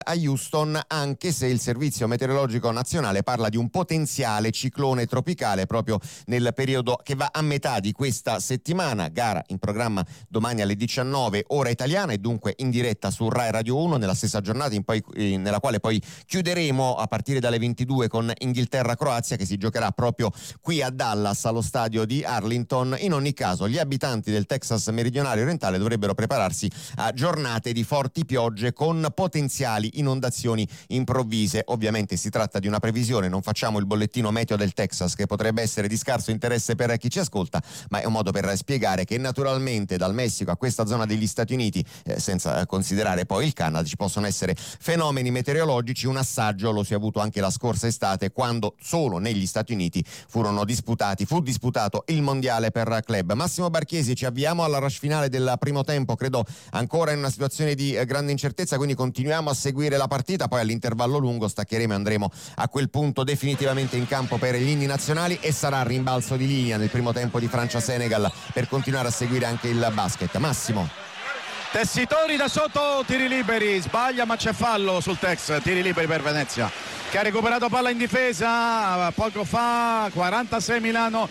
a Houston, anche se il Servizio Meteorologico Nazionale parla di un potenziale ciclone tropicale proprio nel periodo che va a metà di questa settimana. Gara in programma domani alle 19 ora italiana e dunque in diretta su Rai Radio 1 nella stessa giornata nella quale poi chiuderemo a partire dalle 22 con Inghilterra-Croazia, che si giocherà proprio qui a Dallas allo stadio di Arlington. In ogni caso gli abitanti del Texas meridionale orientale dovrebbero prepararsi a giornate di forti piogge con potenziali inondazioni improvvise. Ovviamente si tratta di una previsione, non facciamo il bollettino meteo del Texas che potrebbe essere di scarso interesse per chi ci ascolta, ma è un modo per spiegare che naturalmente dal Messico a questa zona degli Stati Uniti, senza considerare poi il Canada, ci possono essere fenomeni meteorologici. Un assaggio lo si è avuto anche la scorsa estate, quando solo negli Stati Uniti fu disputato il mondiale per club. Massimo Barchiesi, ci avviamo alla rush finale del primo tempo, credo ancora in una situazione di grande incertezza, quindi continuiamo a seguire la partita, poi all'intervallo lungo staccheremo e andremo a quel punto definitivamente in campo per gli inni nazionali e sarà rimbalzo di linea nel primo tempo di Francia-Senegal per continuare a seguire anche il basket. Massimo. Tessitori da sotto, tiri liberi, sbaglia ma c'è fallo sul Tex, tiri liberi per Venezia che ha recuperato palla in difesa poco fa. 46 Milano,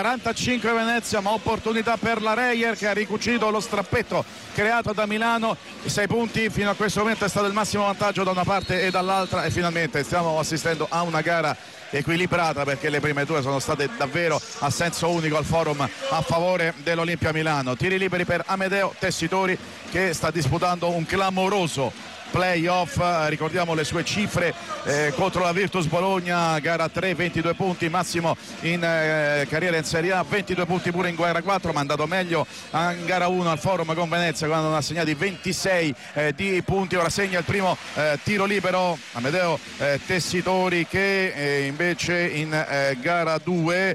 45 Venezia, ma opportunità per la Reyer che ha ricucito lo strappetto creato da Milano. 6 punti fino a questo momento è stato il massimo vantaggio da una parte e dall'altra, e finalmente stiamo assistendo a una gara equilibrata, perché le prime due sono state davvero a senso unico al forum a favore dell'Olimpia Milano. Tiri liberi per Amedeo Tessitori che sta disputando un clamoroso playoff, ricordiamo le sue cifre contro la Virtus Bologna, gara 3, 22 punti massimo in carriera in Serie A, 22 punti pure in gara 4, ma è andato meglio in gara 1 al forum con Venezia quando ne ha segnati 26 di punti. Ora segna il primo tiro libero Amedeo Tessitori che invece in gara 2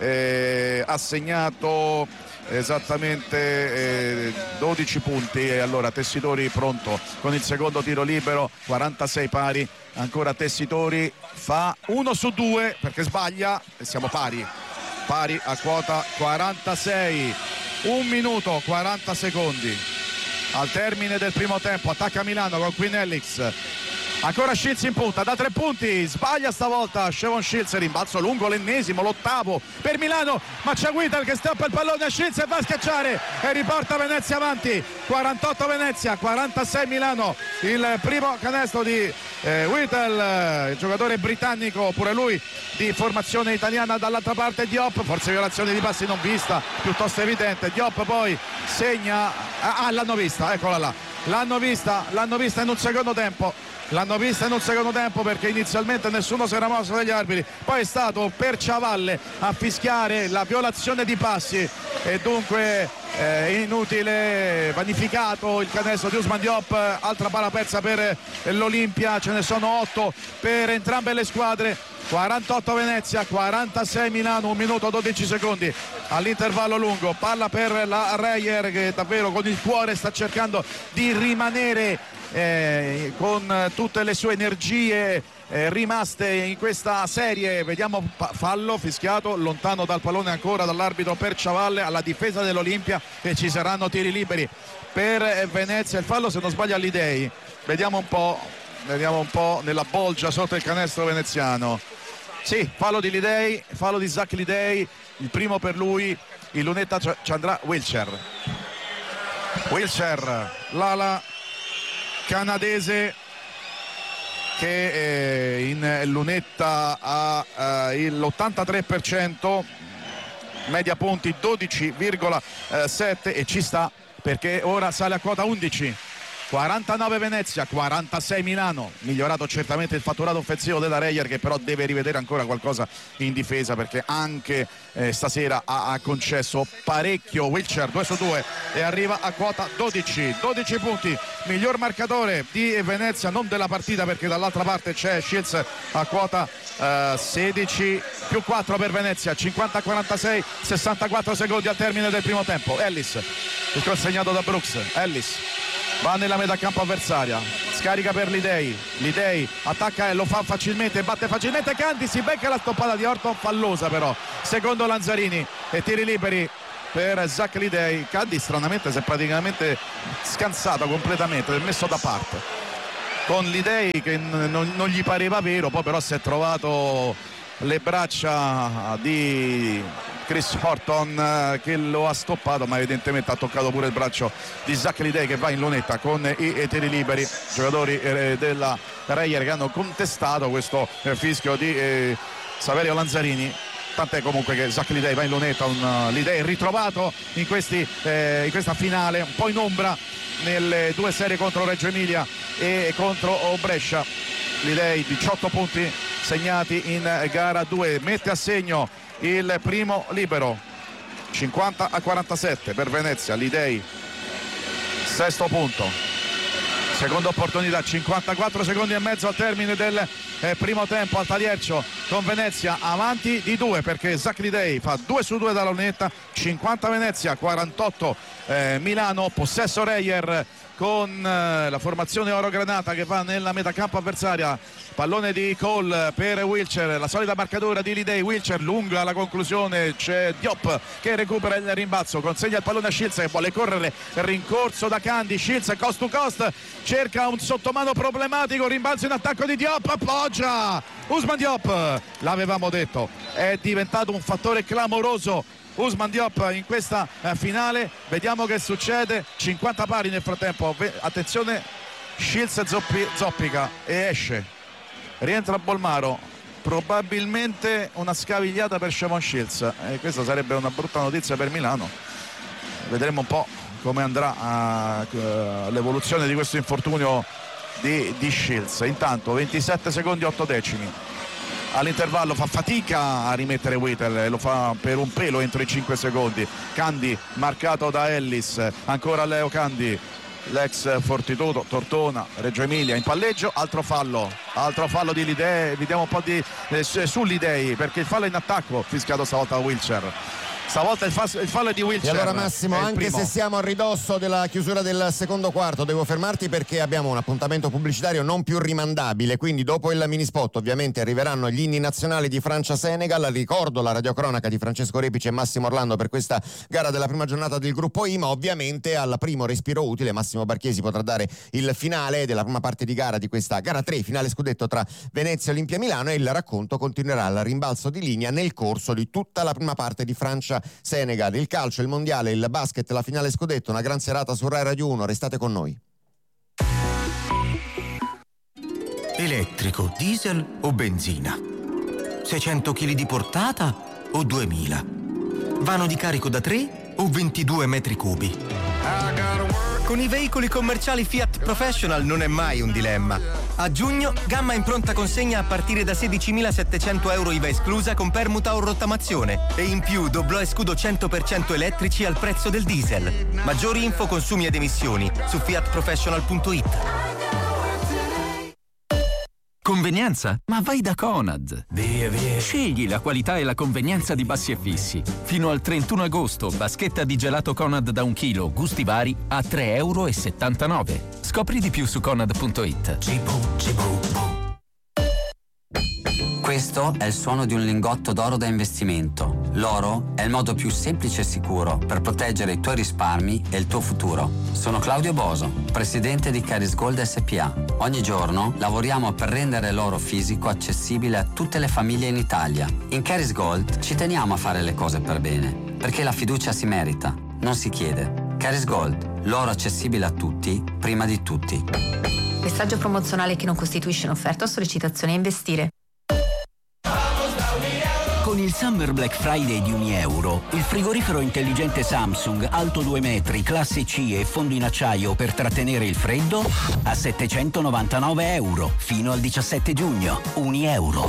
ha segnato esattamente 12 punti. E allora Tessitori pronto con il secondo tiro libero, 46 pari, ancora Tessitori fa 1 su 2 perché sbaglia e siamo pari a quota 46, 1 minuto 40 secondi al termine del primo tempo. Attacca Milano con Quinellix, ancora Shields in punta da 3 punti, sbaglia stavolta Shevon Shields, rimbalzo lungo, l'ennesimo, l'8º per Milano, ma c'è Whittle che stappa il pallone a Shields e va a schiacciare e riporta Venezia avanti. 48 Venezia, 46 Milano. Il primo canestro di Whittle, il giocatore britannico, pure lui di formazione italiana. Dall'altra parte Diop, forse violazione di passi non vista, piuttosto evidente. Diop poi segna, l'hanno vista, eccola là, l'hanno vista in un secondo tempo. L'hanno vista in un secondo tempo perché inizialmente nessuno si era mosso dagli arbitri, poi è stato Perciavalle a fischiare la violazione di passi e dunque inutile, vanificato il canestro di Ousmane Diop. Altra palla persa per l'Olimpia, ce ne sono 8 per entrambe le squadre. 48 Venezia, 46 Milano, 1 minuto 12 secondi all'intervallo lungo. Palla per la Reyer che davvero con il cuore sta cercando di rimanere con tutte le sue energie rimaste in questa serie. Vediamo fallo fischiato lontano dal pallone ancora dall'arbitro Perciavalle alla difesa dell'Olimpia e ci saranno tiri liberi per Venezia. Il fallo, se non sbaglio, all'Idei. Vediamo un po' nella bolgia sotto il canestro veneziano. Sì, fallo di Lidei, fallo di Zach Lidei, il primo per lui. In lunetta ci andrà Wilcher, l'ala canadese che in lunetta ha l'83%, media punti 12,7 e ci sta perché ora sale a quota 11. 49 Venezia, 46 Milano. Migliorato certamente il fatturato offensivo della Reyer, che però deve rivedere ancora qualcosa in difesa perché anche stasera ha concesso parecchio. Wilcher 2 su 2 e arriva a quota 12 punti. Miglior marcatore di Venezia, non della partita perché dall'altra parte c'è Shields a quota 16 più 4 per Venezia. 50-46, 64 secondi al termine del primo tempo. Ellis, il consegnato da Brooks. Ellis va nella metà campo avversaria, scarica per Lidei attacca e lo fa facilmente, batte facilmente Candy, si becca la stoppata di Orton, fallosa però secondo Lanzarini. E tiri liberi per Zach Lidei. Candy stranamente si è praticamente scansato completamente, si è messo da parte. con Lidei che non gli pareva vero, poi però si è trovato le braccia di Chris Horton che lo ha stoppato, ma evidentemente ha toccato pure il braccio di Zach Lidei che va in lunetta con i tiri liberi. Giocatori della Reyer che hanno contestato questo fischio di Saverio Lanzarini, tant'è comunque che Zach Lidei va in lunetta. Un Lidei ritrovato in questa finale, un po' in ombra nelle due serie contro Reggio Emilia e contro Brescia. Lidei 18 punti segnati in gara 2, mette a segno il primo libero, 50-47 per Venezia. Lidei, sesto punto, seconda opportunità, 54 secondi e mezzo al termine del primo tempo al Taliercio, con Venezia avanti di 2 perché Zach Lidei fa 2 su 2 dalla lunetta. 50 Venezia, 48 Milano, possesso Reyer con la formazione oro granata che va nella metacampo avversaria. Pallone di Cole per Wilcher, la solita marcatura di Lidei. Wilcher lunga alla conclusione, c'è Diop che recupera il rimbalzo, consegna il pallone a Shields che vuole correre, rincorso da Candy. Shields cost to cost, cerca un sottomano problematico, rimbalzo in attacco di Diop, appoggia Ousmane Diop, l'avevamo detto, è diventato un fattore clamoroso Ousmane Diop in questa finale. Vediamo che succede. 50 pari nel frattempo, attenzione, Shields zoppica e esce, rientra Bolmaro, probabilmente una scavigliata per Shavon Shields e questa sarebbe una brutta notizia per Milano. Vedremo un po' come andrà l'evoluzione di questo infortunio di Shields. Intanto 27 secondi 8 decimi all'intervallo, fa fatica a rimettere Whittle, lo fa per un pelo entro i 5 secondi. Candy marcato da Ellis, ancora Leo Candy, l'ex Fortitudo, Tortona, Reggio Emilia in palleggio. Altro fallo di Lidei, vediamo un po' su Lidei perché il fallo è in attacco, fischiato stavolta da Wilcher. Stavolta il fallo è di Wilcher. E allora Massimo, anche se siamo a ridosso della chiusura del secondo quarto, devo fermarti perché abbiamo un appuntamento pubblicitario non più rimandabile, quindi dopo il mini spot ovviamente arriveranno gli inni nazionali di Francia-Senegal. Ricordo la radiocronaca di Francesco Repici e Massimo Orlando per questa gara della prima giornata del gruppo I, ma ovviamente al primo respiro utile Massimo Barchesi potrà dare il finale della prima parte di gara di questa gara 3, finale scudetto tra Venezia e Olimpia Milano, e il racconto continuerà al rimbalzo di linea nel corso di tutta la prima parte di Francia Senegal. Il calcio, il mondiale, il basket, la finale scudetto, una gran serata su Rai Radio 1, restate con noi. Elettrico, diesel o benzina? 600 kg di portata o 2000? Vano di carico da 3 o 22 metri cubi? Con i veicoli commerciali Fiat Professional non è mai un dilemma. A giugno, gamma in pronta consegna a partire da 16.700 euro IVA esclusa con permuta o rottamazione. E in più doblò e scudo 100% elettrici al prezzo del diesel. Maggiori info, consumi ed emissioni su fiatprofessional.it. Convenienza? Ma vai da Conad. Via. Scegli la qualità e la convenienza di Bassi e Fissi. Fino al 31 agosto, vaschetta di gelato Conad da 1 chilo, gusti vari, a €3,79. Scopri di più su conad.it. Questo è il suono di un lingotto d'oro da investimento. L'oro è il modo più semplice e sicuro per proteggere i tuoi risparmi e il tuo futuro. Sono Claudio Boso, presidente di Caris Gold SPA. Ogni giorno lavoriamo per rendere l'oro fisico accessibile a tutte le famiglie in Italia. In Caris Gold ci teniamo a fare le cose per bene, perché la fiducia si merita, non si chiede. Caris Gold, l'oro accessibile a tutti, prima di tutti. Messaggio promozionale che non costituisce un'offerta o sollecitazione a investire. Con il Summer Black Friday di €1, il frigorifero intelligente Samsung alto 2 metri, classe C e fondo in acciaio per trattenere il freddo a €799 fino al 17 giugno. €1.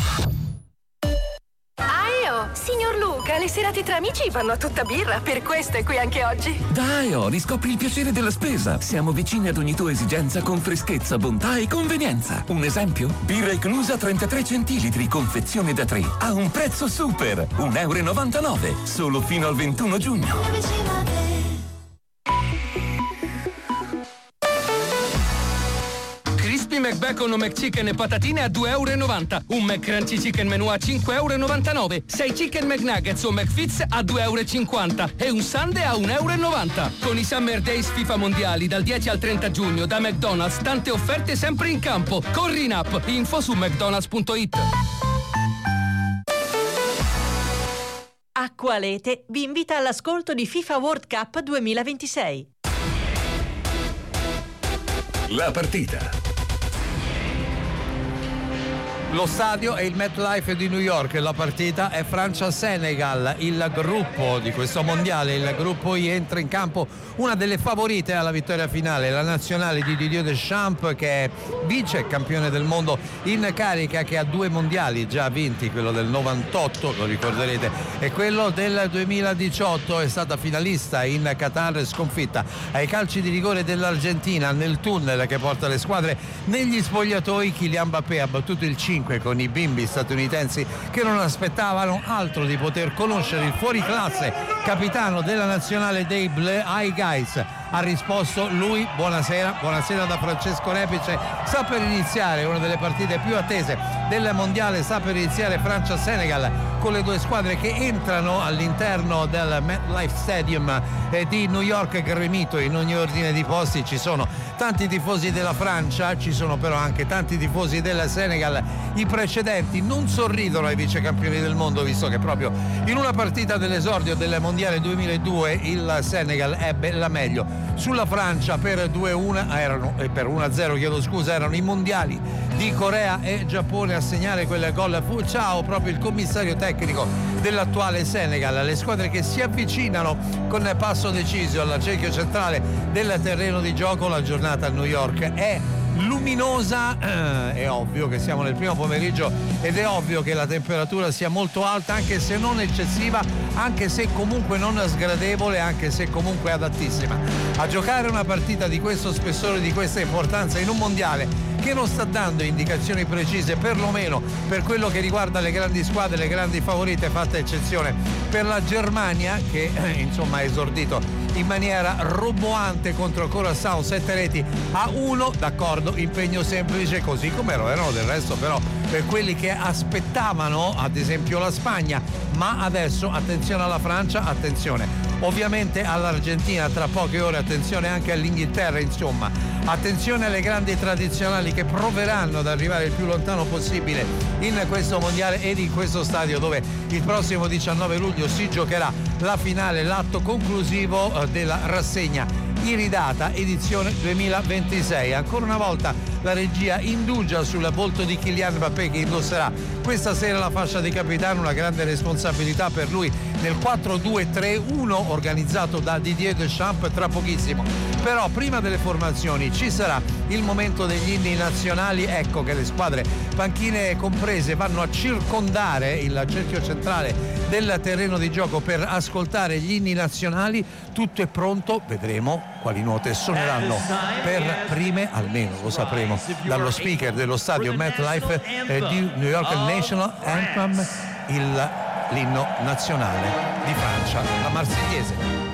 Signor Luca, le serate tra amici vanno a tutta birra, per questo è qui anche oggi. Dai, riscopri il piacere della spesa. Siamo vicini ad ogni tua esigenza con freschezza, bontà e convenienza. Un esempio? Birra Ecnusa 33 centilitri, confezione da 3, a un prezzo super, €1,99, solo fino al 21 giugno. McBacon o McChicken e patatine a €2,90. Un McCrunchy Chicken Menù a €5,99. 6 Chicken McNuggets o McFits a €2,50 e un Sundae a €1,90. Con i Summer Days FIFA Mondiali dal 10 al 30 giugno da McDonald's, tante offerte sempre in campo. Corri in app, info su mcdonalds.it. Acqualete vi invita all'ascolto di FIFA World Cup 2026. La partita. Lo stadio è il MetLife di New York, la partita è Francia-Senegal, il gruppo di questo mondiale, il gruppo I, entra in campo una delle favorite alla vittoria finale, la nazionale di Didier Deschamps, che è vice campione del mondo in carica, che ha 2 mondiali già vinti, quello del 98, lo ricorderete, e quello del 2018, è stata finalista in Qatar, sconfitta ai calci di rigore dell'Argentina nel tunnel che porta le squadre negli spogliatoi. Kylian Mbappé ha battuto il 5 con i bimbi statunitensi che non aspettavano altro di poter conoscere il fuoriclasse capitano della nazionale dei Bleu Eye Guys. Ha risposto lui: buonasera da Francesco Repice. Sta per iniziare una delle partite più attese del mondiale, sta per iniziare Francia-Senegal, con le 2 squadre che entrano all'interno del MetLife Stadium di New York, gremito in ogni ordine di posti. Ci sono tanti tifosi della Francia, ci sono però anche tanti tifosi del Senegal. I precedenti non sorridono ai vice campioni del mondo, visto che proprio in una partita dell'esordio del mondiale 2002 il Senegal ebbe la meglio sulla Francia per 2-1, per 1-0 erano i mondiali di Corea e Giappone a segnare quel gol. Fu Ciao, proprio il commissario tecnico dell'attuale Senegal. Le squadre che si avvicinano con passo deciso al cerchio centrale del terreno di gioco. La giornata a New York è luminosa, è ovvio che siamo nel primo pomeriggio ed è ovvio che la temperatura sia molto alta, anche se non eccessiva, anche se comunque non sgradevole, anche se comunque adattissima a giocare una partita di questo spessore, di questa importanza in un mondiale che non sta dando indicazioni precise, perlomeno per quello che riguarda le grandi squadre, le grandi favorite, fatta eccezione per la Germania, che insomma ha esordito in maniera roboante contro Curaçao, 7-1, d'accordo, impegno semplice, così come erano del resto però per quelli che aspettavano ad esempio la Spagna. Ma adesso attenzione alla Francia, attenzione ovviamente all'Argentina, tra poche ore attenzione anche all'Inghilterra, insomma attenzione alle grandi tradizionali che proveranno ad arrivare il più lontano possibile in questo mondiale ed in questo stadio dove il prossimo 19 luglio si giocherà la finale, l'atto conclusivo della rassegna iridata edizione 2026. Ancora una volta la regia indugia sul volto di Kylian Mbappé, che indosserà questa sera la fascia di capitano, una grande responsabilità per lui nel 4-2-3-1 organizzato da Didier Deschamps tra pochissimo. Però prima delle formazioni ci sarà il momento degli inni nazionali. Ecco che le squadre, panchine comprese, vanno a circondare il cerchio centrale del terreno di gioco per ascoltare gli inni nazionali. Tutto è pronto, vedremo quali note suoneranno per prime, almeno lo sapremo dallo speaker dello stadio MetLife di New York, National Anthem, l'inno nazionale di Francia, la Marsigliese.